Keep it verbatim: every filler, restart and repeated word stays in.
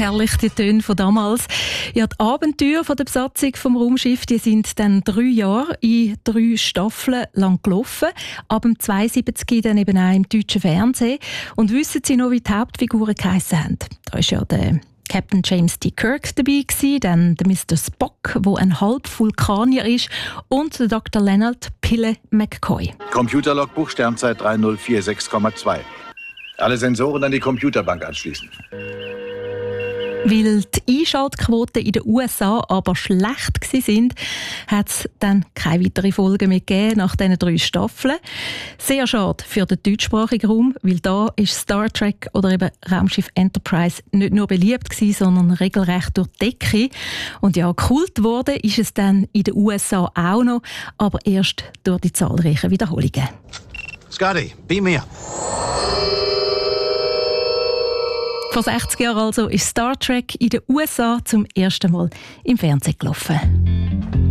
herrlich, die Töne von damals. Ja, die Abenteuer von der Besatzung vom Raumschiff, die sind dann drei Jahre in drei Staffeln lang gelaufen. Ab dem zweiundsiebzig dann eben auch im deutschen Fernsehen. Und wissen Sie noch, wie die Hauptfiguren geheissen haben? Da war ja der Captain James T. Kirk dabei gewesen, dann der Mister Spock, der ein Halb-Vulkanier ist, und der Doktor Leonard Pille McCoy. Computerlogbuch Sternzeit drei null vier sechs Komma zwei. Alle Sensoren an die Computerbank anschließen. Weil die Einschaltquoten in den U S A aber schlecht waren, hat es dann keine weiteren Folgen mehr gegeben nach diesen drei Staffeln. Sehr schade für den deutschsprachigen Raum, weil da ist Star Trek oder eben Raumschiff Enterprise nicht nur beliebt gewesen, sondern regelrecht durch die Decke. Und ja, Kult wurde ist es dann in den U S A auch noch, aber erst durch die zahlreichen Wiederholungen. Scotty, beam me up. Vor sechzig Jahren also ist Star Trek in den U S A zum ersten Mal im Fernsehen gelaufen.